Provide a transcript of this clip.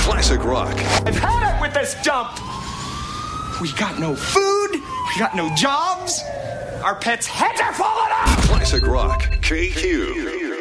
Classic rock. I've had it with this dump. We got no food. We got no jobs. Our pets' heads are falling off. Classic rock. KQ.